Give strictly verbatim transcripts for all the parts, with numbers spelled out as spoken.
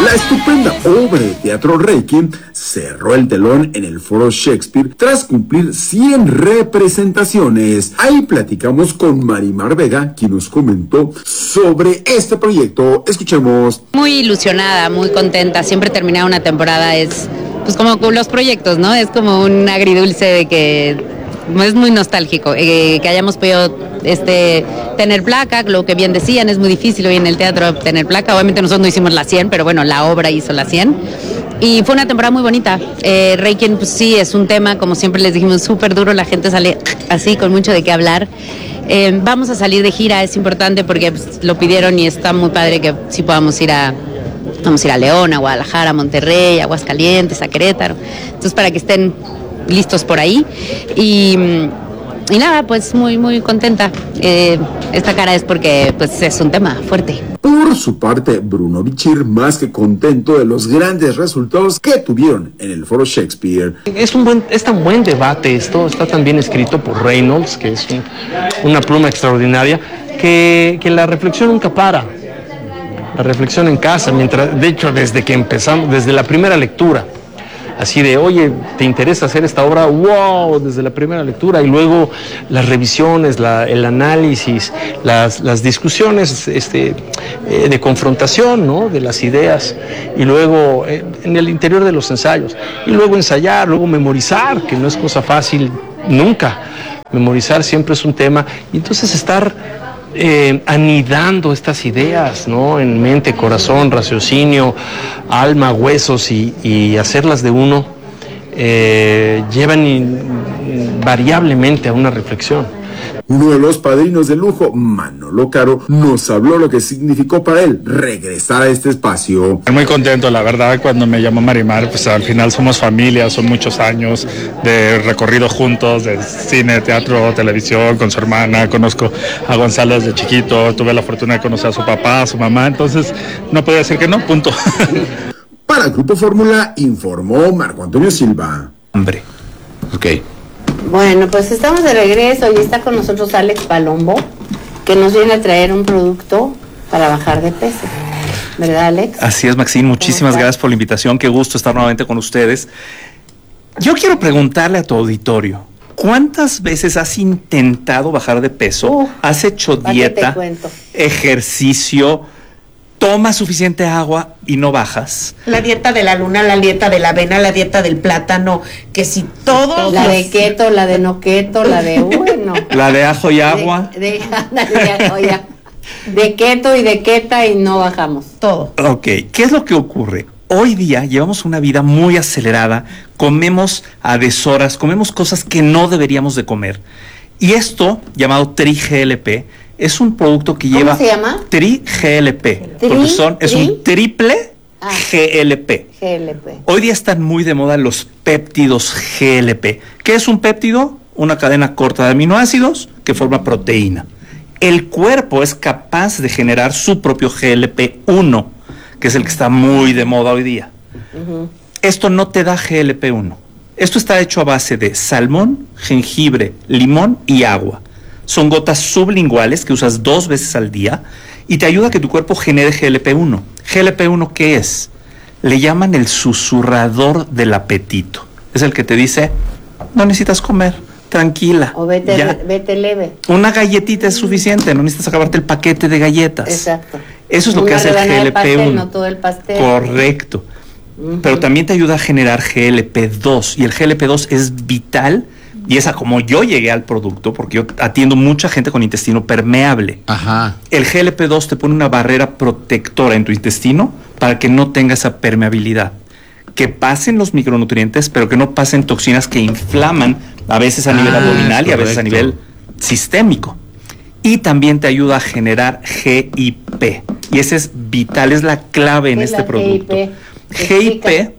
La estupenda obra de teatro Requiem cerró el telón en el Foro Shakespeare tras cumplir cien representaciones. Ahí platicamos con Marimar Vega, quien nos comentó sobre este proyecto. Escuchemos. Muy ilusionada, muy contenta. Siempre terminar una temporada es, pues como con los proyectos, ¿no? Es como un agridulce de que es muy nostálgico, eh, que hayamos podido este, tener placa, lo que bien decían, es muy difícil hoy en el teatro tener placa. Obviamente nosotros no hicimos la cien, pero bueno, la obra hizo la cien. Y fue una temporada muy bonita. Eh, Requiem, pues sí, es un tema, como siempre les dijimos, súper duro, la gente sale así, con mucho de qué hablar. Eh, vamos a salir de gira, es importante porque pues, lo pidieron y está muy padre que sí podamos ir a... Vamos a ir a León, a Guadalajara, a Monterrey, a Aguascalientes, a Querétaro. Entonces, para que estén listos por ahí. Y, y nada, pues muy, muy contenta. Eh, esta cara es porque pues es un tema fuerte. Por su parte, Bruno Bichir, más que contento de los grandes resultados que tuvieron en el Foro Shakespeare. Es un buen, es tan buen debate esto, está tan bien escrito por Reynolds, que es un, una pluma extraordinaria, que, que la reflexión nunca para. La reflexión en casa, mientras, de hecho, desde que empezamos, desde la primera lectura, así de, oye, ¿te interesa hacer esta obra? ¡Wow! Desde la primera lectura, y luego las revisiones, la, el análisis, las, las discusiones este, eh, de confrontación, ¿no? De las ideas, y luego eh, en el interior de los ensayos, y luego ensayar, luego memorizar, que no es cosa fácil nunca. Memorizar siempre es un tema, y entonces estar Eh, anidando estas ideas, ¿no? En mente, corazón, raciocinio, alma, huesos y, y hacerlas de uno, eh, llevan invariablemente a una reflexión. Uno de los padrinos de lujo, Manolo Caro, nos habló lo que significó para él regresar a este espacio. Muy contento, la verdad, cuando me llamó Marimar, pues al final somos familia, son muchos años de recorrido juntos, de cine, teatro, televisión, con su hermana. Conozco a Gonzalo desde chiquito, tuve la fortuna de conocer a su papá, a su mamá, entonces no podía decir que no, punto. Para el Grupo Fórmula, informó Marco Antonio Silva. Hombre, ok. Bueno, pues estamos de regreso y está con nosotros Alex Palombo, que nos viene a traer un producto para bajar de peso. ¿Verdad, Alex? Así es, Maxine, muchísimas gracias por la invitación, qué gusto estar nuevamente con ustedes. Yo quiero preguntarle a tu auditorio, ¿cuántas veces has intentado bajar de peso? Uh, ¿Has hecho dieta, ejercicio, tomas suficiente agua y no bajas? La dieta de la luna, la dieta de la avena, la dieta del plátano, que si todos La los... de keto, la de no keto, la de... Uy, no. La de ajo y agua. De, de, de, ajo y agua. De keto y de keta y no bajamos. Todo. Ok, ¿qué es lo que ocurre? Hoy día llevamos una vida muy acelerada, comemos a deshoras, comemos cosas que no deberíamos de comer. Y esto, llamado Tri G L P, es un producto que ¿Cómo lleva... se llama? Tri G L P. Tri, porque son, tri, es un triple ah, G L P. G L P. Hoy día están muy de moda los péptidos G L P. ¿Qué es un péptido? Una cadena corta de aminoácidos que forma proteína. El cuerpo es capaz de generar su propio G L P uno, que es el que está muy de moda hoy día. Uh-huh. Esto no te da G L P uno. Esto está hecho a base de salmón, jengibre, limón y agua. Son gotas sublinguales que usas dos veces al día y te ayuda a que tu cuerpo genere G L P uno. ¿G L P uno qué es? Le llaman el susurrador del apetito. Es el que te dice, no necesitas comer, tranquila. O vete, ya. vete leve. Una galletita es suficiente, no necesitas acabarte el paquete de galletas. Exacto. Eso es lo Una que hace el G L P pastel, uno. no todo el pastel. Correcto. Uh-huh. Pero también te ayuda a generar G L P dos. Y el G L P dos es vital. Y esa, como yo llegué al producto, porque yo atiendo mucha gente con intestino permeable. Ajá. El G L P dos te pone una barrera protectora en tu intestino para que no tenga esa permeabilidad. Que pasen los micronutrientes, pero que no pasen toxinas que inflaman, a veces a nivel ah, abdominal y a veces a nivel sistémico. Y también te ayuda a generar G I P. Y ese es vital, es la clave en este producto. G I P? G I P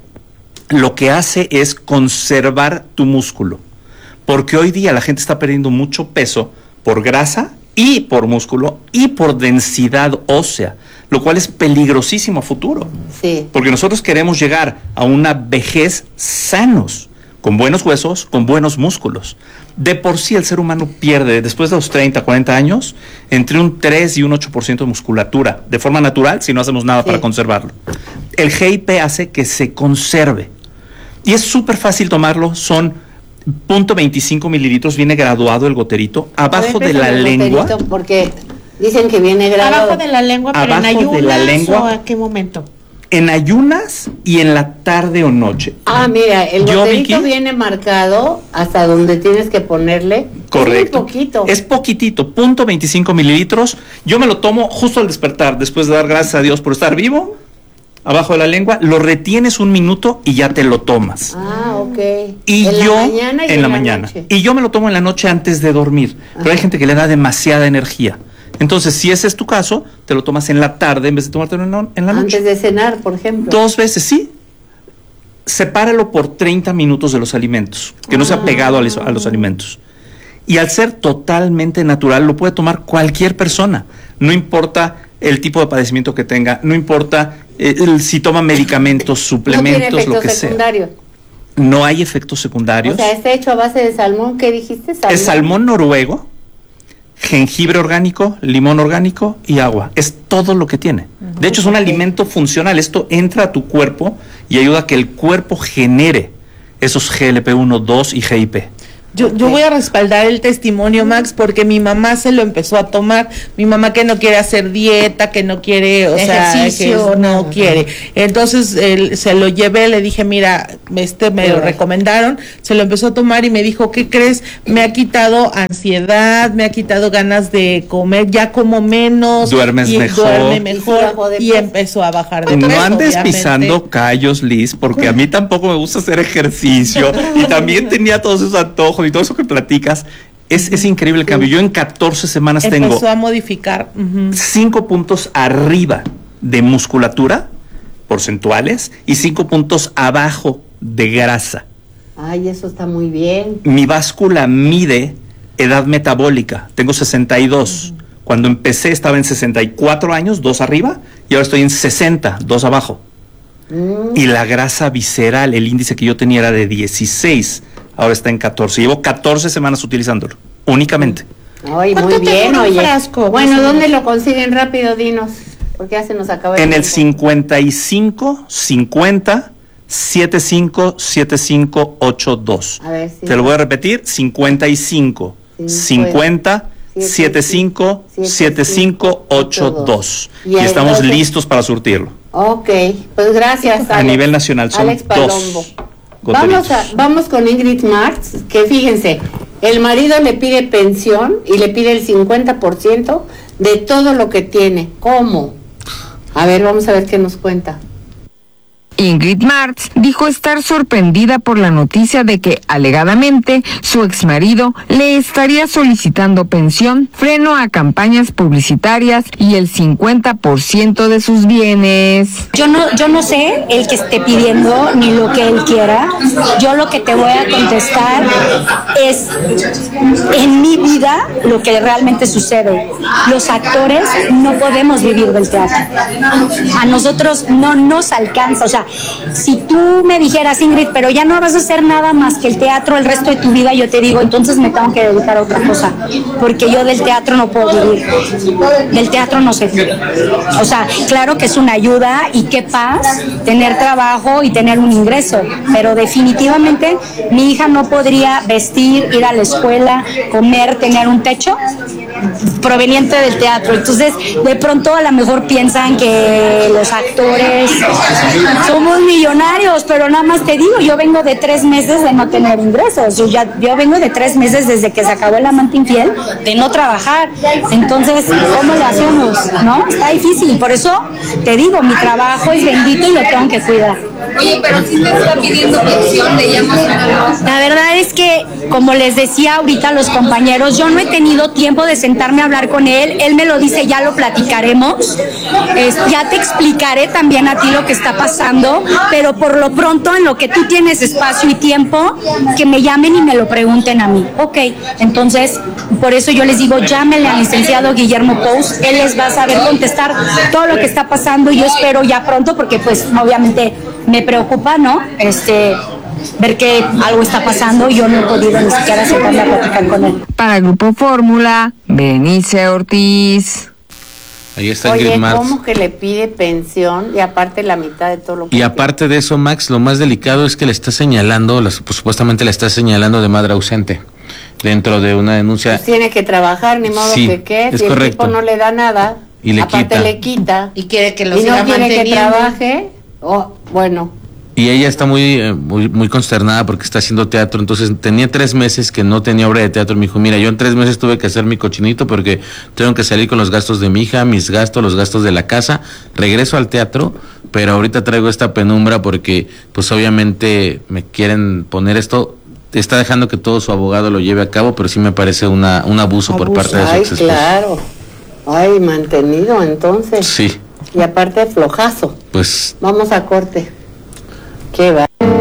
lo que hace es conservar tu músculo. Porque hoy día la gente está perdiendo mucho peso por grasa y por músculo y por densidad ósea, lo cual es peligrosísimo a futuro. Sí. Porque nosotros queremos llegar a una vejez sanos, con buenos huesos, con buenos músculos. De por sí el ser humano pierde, después de los treinta, cuarenta años, entre un tres y un ocho por ciento de musculatura, de forma natural, si no hacemos nada sí. para conservarlo. El G I P hace que se conserve. Y es súper fácil tomarlo, son cero punto veinticinco mililitros, viene graduado el goterito, abajo de la lengua. Porque dicen que viene graduado. Abajo de la lengua, pero en ayunas, de la lengua, ¿o a qué momento? En ayunas y en la tarde o noche. Ah, mira, el Yo, goterito Vicky, viene marcado hasta donde tienes que ponerle. Correcto. Es muy poquito. Es poquitito, cero punto veinticinco mililitros. Yo me lo tomo justo al despertar, después de dar gracias a Dios por estar vivo. Abajo de la lengua, lo retienes un minuto y ya te lo tomas. Ah, ok. Y en yo, la mañana y en, en la, la mañana. noche. Y yo me lo tomo en la noche antes de dormir. Ajá. Pero hay gente que le da demasiada energía. Entonces, si ese es tu caso, te lo tomas en la tarde en vez de tomártelo en la, en la noche. Antes de cenar, por ejemplo. Dos veces, sí. Sepáralo por treinta minutos de los alimentos, que ah. no sea pegado a los, a los alimentos. Y al ser totalmente natural, lo puede tomar cualquier persona. No importa el tipo de padecimiento que tenga, no importa eh, el, si toma medicamentos, suplementos, no tiene lo que secundarios. sea. No hay efectos secundarios. O sea, está hecho a base de salmón. ¿Qué dijiste? ¿Salmón? Es salmón noruego, jengibre orgánico, limón orgánico y agua. Es todo lo que tiene. Uh-huh. De hecho, es un okay. alimento funcional. Esto entra a tu cuerpo y ayuda a que el cuerpo genere esos G L P uno, dos y G I P. Yo, yo voy a respaldar el testimonio, Max, porque mi mamá se lo empezó a tomar. Mi mamá que no quiere hacer dieta, que no quiere, o ejercicio, sea, que no, no quiere. Entonces él, se lo llevé, le dije, mira, este me lo recomendaron, se lo empezó a tomar y me dijo, ¿qué crees? Me ha quitado ansiedad, me ha quitado ganas de comer, ya como menos. Duermes y mejor. Duerme mejor y, y empezó a bajar de peso. No andes obviamente. pisando callos, Liz, porque a mí tampoco me gusta hacer ejercicio y también tenía todos esos antojos y todo eso que platicas. Es, es increíble el cambio. Yo en catorce semanas empezó tengo empezó a modificar uh-huh. cinco puntos arriba de musculatura porcentuales y cinco puntos abajo de grasa. Ay, eso está muy bien. Mi báscula mide edad metabólica. Tengo sesenta y dos. Uh-huh. Cuando empecé estaba en sesenta y cuatro años, dos arriba, y ahora estoy en sesenta, dos abajo. Uh-huh. Y la grasa visceral, el índice que yo tenía era de dieciséis. Ahora está en catorce. Llevo catorce semanas utilizándolo, únicamente. Ay, muy bien, oye. Frasco? Bueno, ¿dónde lo consiguen? Rápido, dinos, porque ya se nos acaba el En tiempo. el cincuenta y cinco, cincuenta, setenta y cinco, setenta y cinco, ochenta y dos. A ver, sí. Te lo voy a repetir, cincuenta y cinco, cincuenta, setenta y cinco, setenta y cinco, ochenta y dos. Y, y estamos entonces listos para surtirlo. Ok, pues gracias, Alex. A nivel nacional son Alex Palombo. dos. Vamos, a, vamos con Ingrid Marx, que fíjense, el marido le pide pensión y le pide el cincuenta por ciento de todo lo que tiene. ¿Cómo? A ver, vamos a ver qué nos cuenta. Ingrid Marx dijo estar sorprendida por la noticia de que, alegadamente, su exmarido le estaría solicitando pensión, freno a campañas publicitarias y el cincuenta por ciento de sus bienes. Yo no, yo no sé el que esté pidiendo ni lo que él quiera. Yo lo que te voy a contestar es en mi vida lo que realmente sucede. Los actores no podemos vivir del teatro. A nosotros no nos alcanza, o sea, si tú me dijeras, Ingrid, pero ya no vas a hacer nada más que el teatro el resto de tu vida, yo te digo, entonces me tengo que dedicar a otra cosa, porque yo del teatro no puedo vivir, del teatro no sé. O sea, claro que es una ayuda y qué paz tener trabajo y tener un ingreso, pero definitivamente mi hija no podría vestir, ir a la escuela, comer, tener un techo proveniente del teatro. Entonces, de pronto a lo mejor piensan que los actores somos millonarios, pero nada más te digo, yo vengo de tres meses de no tener ingresos. Yo ya, yo vengo de tres meses desde que se acabó el amante infiel de no trabajar. Entonces, ¿cómo le hacemos? ¿No? Está difícil. Por eso te digo, mi trabajo es bendito y lo tengo que cuidar. Oye, pero si me está pidiendo pensión, le llamas una... La verdad es que, como les decía ahorita a los compañeros, yo no he tenido tiempo de sentarme a hablar con él. Él me lo dice, ya lo platicaremos. Es, ya te explicaré también a ti lo que está pasando, pero por lo pronto, en lo que tú tienes espacio y tiempo, que me llamen y me lo pregunten a mí. Ok, entonces, por eso yo les digo, llámenle al licenciado Guillermo Pous. Él les va a saber contestar todo lo que está pasando y yo espero ya pronto, porque pues obviamente me preocupa, ¿no? Este, ver que algo está pasando y yo no he podido ni siquiera sentarme a platicar con él. Para Grupo Fórmula, Berenice Ortiz. Ahí está Oye, Ingrid Martz. ¿cómo que le pide pensión y aparte la mitad de todo lo que Y aparte de eso, Max, lo más delicado es que le está señalando, la- pues, supuestamente le está señalando de madre ausente dentro de una denuncia. pues tiene que trabajar, ni modo Sí, que qué, es si el correcto. tipo no le da nada, Y le aparte quita. le quita Y quiere que lo y siga no quiere que manteniendo. trabaje, oh, bueno, Y ella está muy, eh, muy muy consternada porque está haciendo teatro. Entonces tenía tres meses que no tenía obra de teatro. Me dijo, mira, yo en tres meses tuve que hacer mi cochinito porque tengo que salir con los gastos de mi hija, mis gastos, los gastos de la casa. Regreso al teatro, pero ahorita traigo esta penumbra porque pues obviamente me quieren poner esto. Está dejando que todo su abogado lo lleve a cabo, pero sí me parece una un abuso, por parte de su ay, ex esposo. claro, ay, mantenido entonces, Sí, y aparte flojazo, pues vamos a corte, qué va.